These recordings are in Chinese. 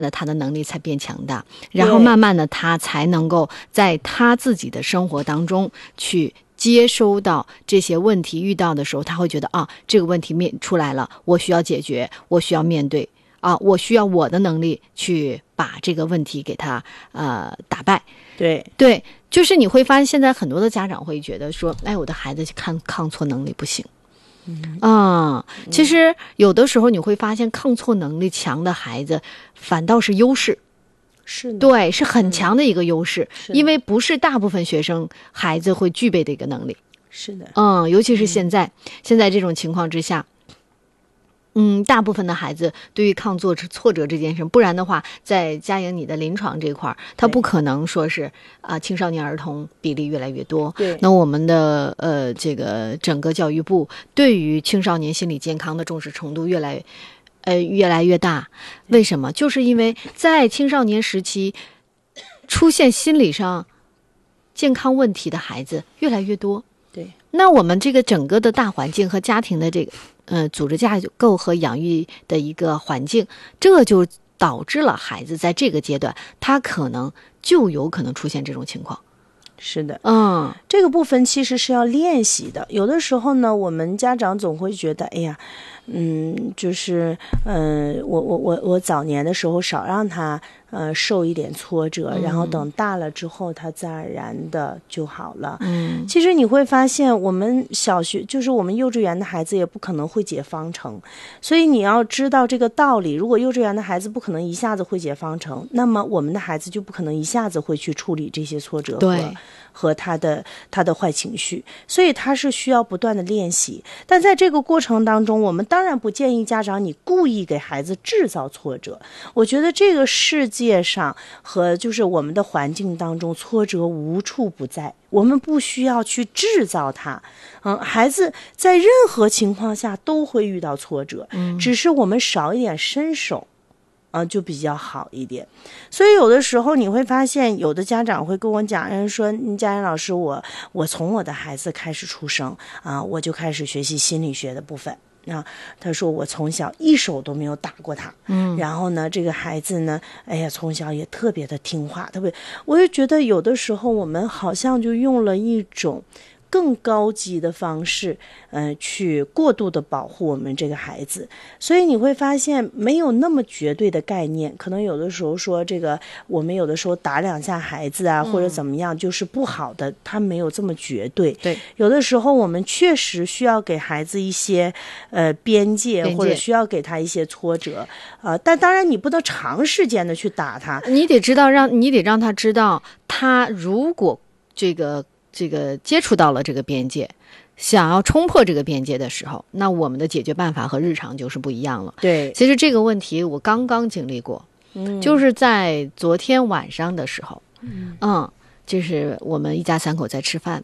他的能力才变强大，然后慢慢的他才能够在他自己的生活当中去接收到这些问题，遇到的时候他会觉得啊，这个问题出来了，我需要解决，我需要面对啊，我需要我的能力去把这个问题给他打败。对，就是你会发现现在很多的家长会觉得说，哎，我的孩子抗挫能力不行。其实有的时候你会发现抗挫能力强的孩子反倒是优势， 是的， 对，是很强的一个优势，因为不是大部分学生孩子会具备的一个能力。 是的， 尤其是现在这种情况之下，大部分的孩子对于抗挫折这件事，不然的话，在佳莹你的临床这块，他不可能说是青少年儿童比例越来越多。 对， 那我们的这个整个教育部对于青少年心理健康的重视程度越来越大。为什么？就是因为在青少年时期出现心理上健康问题的孩子越来越多。 对， 那我们这个整个的大环境和家庭的这个组织架构和养育的一个环境，这就导致了孩子在这个阶段他就有可能出现这种情况。 是的， 这个部分其实是要练习的。有的时候呢，我们家长总会觉得，哎呀，就是我早年的时候少让他受一点挫折，然后等大了之后他自然而然的就好了。其实你会发现我们小学就是我们幼稚园的孩子也不可能会解方程，所以你要知道这个道理。如果幼稚园的孩子不可能一下子会解方程，那么我们的孩子就不可能一下子会去处理这些挫折和他的坏情绪，所以他是需要不断的练习。但在这个过程当中，我们当然不建议家长你故意给孩子制造挫折。我觉得这个世界上和就是我们的环境当中，挫折无处不在，我们不需要去制造它。孩子在任何情况下都会遇到挫折，只是我们少一点伸手就比较好一点。所以有的时候你会发现，有的家长会跟我讲，人说佳莹老师，我从我的孩子开始出生我就开始学习心理学的部分。他说我从小一手都没有打过他，然后呢，这个孩子呢，哎呀，从小也特别的听话，我就觉得有的时候我们好像就用了一种更高级的方式去过度的保护我们这个孩子。所以你会发现没有那么绝对的概念，可能有的时候说这个我们有的时候打两下孩子或者怎么样就是不好的，他没有这么绝对。 对， 有的时候我们确实需要给孩子一些边界，或者需要给他一些挫折但当然你不能长时间的去打他， 你得让他知道，他如果这个接触到了这个边界，想要冲破这个边界的时候，那我们的解决办法和日常就是不一样了。 对， 其实这个问题我刚刚经历过，就是在昨天晚上的时候，就是我们一家三口在吃饭，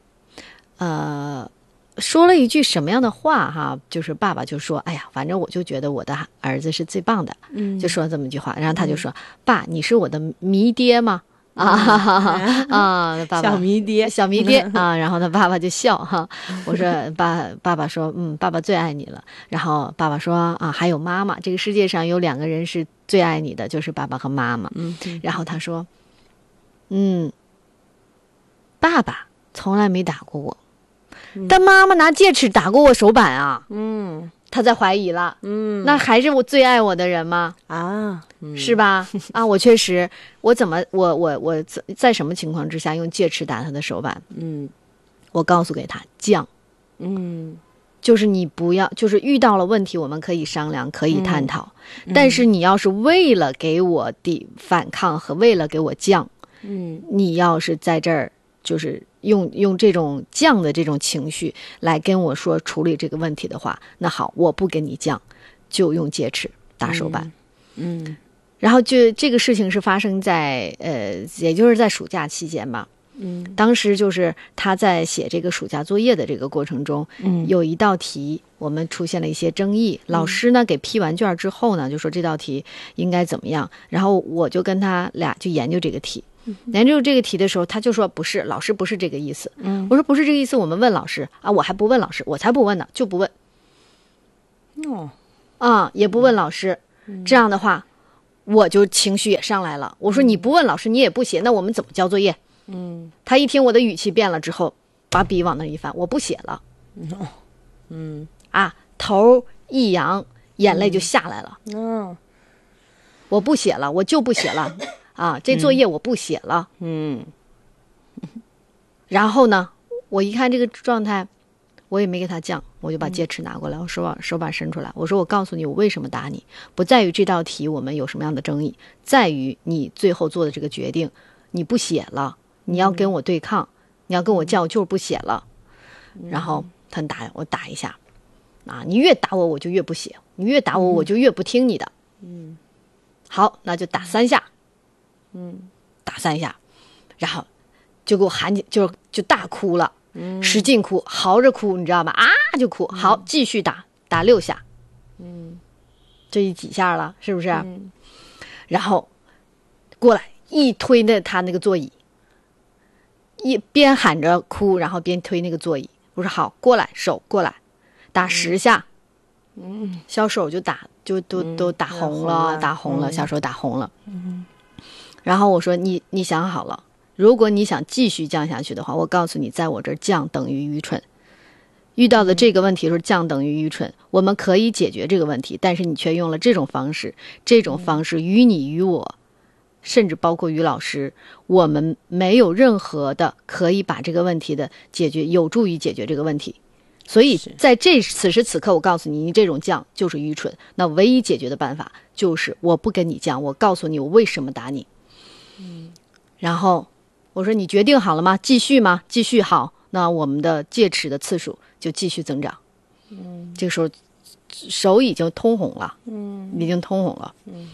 说了一句什么样的话哈？就是爸爸就说：“哎呀，反正我就觉得我的儿子是最棒的。”就说这么一句话，然后他就说：“爸，你是我的迷爹吗？”爸爸小迷爹然后他爸爸就笑哈。我说爸爸说爸爸最爱你了。然后爸爸说还有妈妈，这个世界上有两个人是最爱你的，就是爸爸和妈妈。然后他说爸爸从来没打过我，但妈妈拿戒尺打过我手板啊。他在怀疑了，那还是我最爱我的人吗？是吧？我确实，我在什么情况之下用戒尺打他的手板？我告诉给他犟，就是你不要，就是遇到了问题我们可以商量，可以探讨，但是你要是为了给我反抗和为了给我犟，你要是在这儿就是用这种犟的这种情绪来跟我说处理这个问题的话，那好，我不跟你犟，就用戒尺打手板。然后就这个事情是发生在也就是在暑假期间吧。当时就是他在写这个暑假作业的这个过程中，有一道题我们出现了一些争议，老师呢给批完卷之后呢，就说这道题应该怎么样，然后我就跟他俩就研究这个题。研究这个题的时候，他就说不是，老师不是这个意思。我说不是这个意思，我们问老师我还不问老师，我才不问呢，就不问。也不问老师。这样的话， 我就情绪也上来了。我说你不问老师，你也不写，那我们怎么交作业？他一听我的语气变了之后，把笔往那一翻，我不写了。头一扬，眼泪就下来了。我不写了，我就不写了啊！这作业我不写了。然后呢，我一看这个状态，我也没给他犟，我就把戒尺拿过来，我手把伸出来，我说我告诉你，我为什么打你，不在于这道题我们有什么样的争议，在于你最后做的这个决定，你不写了，你要跟我对抗，你要跟我犟，我就是不写了。然后他打我打一下，你越打我我就越不写，你越打我我就越不听你的。好，那就打3下。打3下，然后就给我喊起，就大哭了，使劲哭，嚎着哭，你知道吗？就哭。好，继续打6下。这几下了，是不是？然后过来一推他那个座椅，一边喊着哭，然后边推那个座椅。我说好，过来，手过来，打10下。小手就打，就都打红了，打红了，小手打红了。然后我说你想好了，如果你想继续降下去的话，我告诉你，在我这儿降等于愚蠢。遇到的这个问题是降等于愚蠢，我们可以解决这个问题，但是你却用了这种方式，这种方式于你于我，甚至包括于老师，我们没有任何的可以把这个问题的解决，有助于解决这个问题。所以在此时此刻，我告诉你，你这种犟就是愚蠢。那唯一解决的办法就是我不跟你犟，我告诉你我为什么打你。然后我说你决定好了吗？继续吗？继续。好，那我们的戒尺的次数就继续增长。这个时候手已经通红了，已经通红了。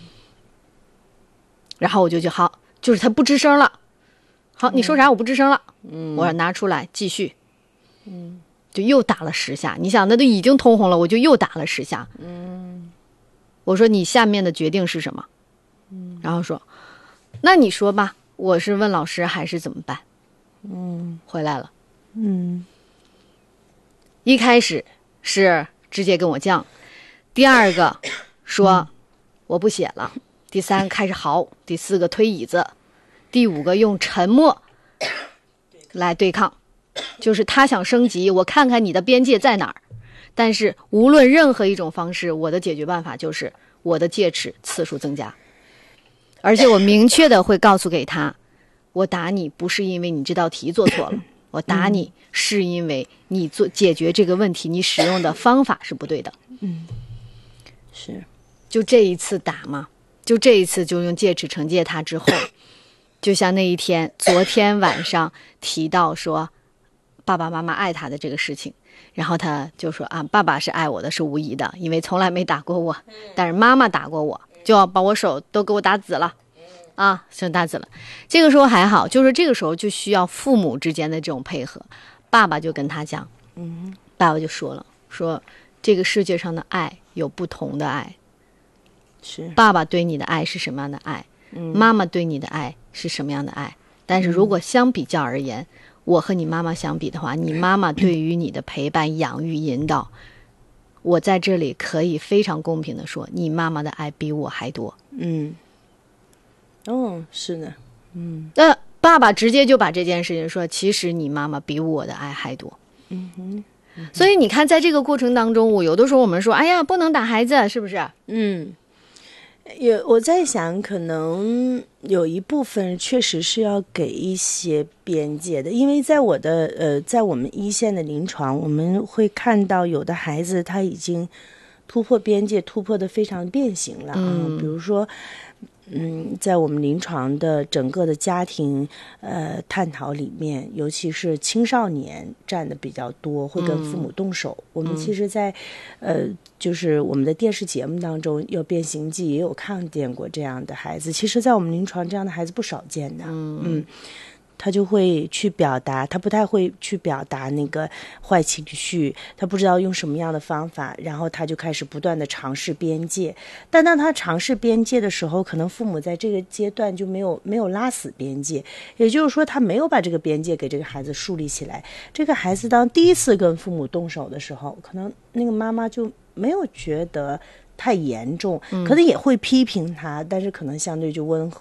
然后我就好，就是他不吱声了。好，你说啥？我不吱声了。我说拿出来继续。就又打了10下。你想，那都已经通红了，我就又打了10下。我说你下面的决定是什么？然后说，那你说吧，我是问老师还是怎么办？回来了。一开始是直接跟我犟，第二个说我不写了，第3个开始嚎，第4个推椅子，第5个用沉默来对抗。就是他想升级，我看看你的边界在哪儿。但是无论任何一种方式，我的解决办法就是我的戒尺次数增加，而且我明确的会告诉给他，我打你不是因为你这道题做错了，我打你是因为你解决这个问题，你使用的方法是不对的。 是， 就这一次打嘛，就这一次就用戒尺惩戒他之后，就像那一天，昨天晚上提到说爸爸妈妈爱他的这个事情，然后他就说爸爸是爱我的，是无疑的，因为从来没打过我，但是妈妈打过我，就要把我手都给我打紫了手打紫了。这个时候还好，就是这个时候就需要父母之间的这种配合。爸爸就跟他讲，爸爸就说了，说这个世界上的爱有不同的爱， 是爸爸对你的爱是什么样的爱，妈妈对你的爱是什么样的爱，但是如果相比较而言，我和你妈妈相比的话，你妈妈对于你的陪伴、养育、引导，我在这里可以非常公平的说，你妈妈的爱比我还多。 是的。 那爸爸直接就把这件事情说，其实你妈妈比我的爱还多。所以你看，在这个过程当中，我有的时候我们说，哎呀，不能打孩子，是不是？ 我在想，可能有一部分确实是要给一些边界的，因为在我们一线的临床，我们会看到有的孩子他已经突破边界，突破的非常变形了比如说在我们临床的整个的家庭探讨里面，尤其是青少年占的比较多，会跟父母动手。我们其实在就是我们的电视节目当中有变形记也有看见过这样的孩子，其实在我们临床这样的孩子不少见的。他就会去表达，他不太会去表达那个坏情绪，他不知道用什么样的方法，然后他就开始不断的尝试边界。但当他尝试边界的时候，可能父母在这个阶段就没有拉死边界，也就是说他没有把这个边界给这个孩子树立起来。这个孩子当第一次跟父母动手的时候，可能那个妈妈就没有觉得太严重，可能也会批评他，但是可能相对就温和。